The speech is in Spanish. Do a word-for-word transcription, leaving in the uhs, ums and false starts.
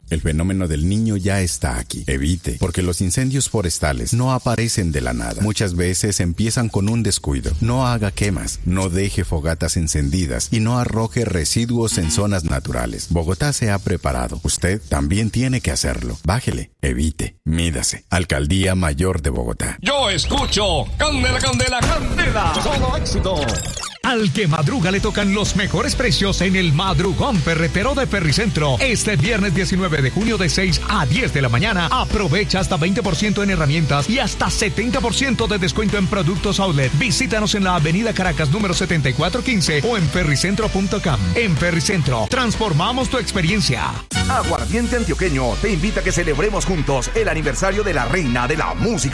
El fenómeno del Niño ya está aquí. Evite, porque los incendios forestales no aparecen de la nada. Muchas veces empiezan con un descuido. No haga quemas, no deje fogatas encendidas y no arroje residuos en zonas naturales. Bogotá se ha preparado. Usted también tiene que hacerlo. Bájele, evite, mídase. Alcaldía Mayor de Bogotá. Yo escucho Candela, Candela, Candela. Solo éxito. Al que madruga le tocan los mejores precios en el Madrugón Ferretero de Ferricentro. Este viernes diecinueve de junio de seis a diez de la mañana. Aprovecha hasta veinte por ciento en herramientas y hasta setenta por ciento de descuento en productos outlet. Visítanos en la avenida Caracas número setenta y cuatro quince o en ferricentro punto com. En Ferricentro, transformamos tu experiencia. Aguardiente Antioqueño te invita a que celebremos juntos el aniversario de la reina de la música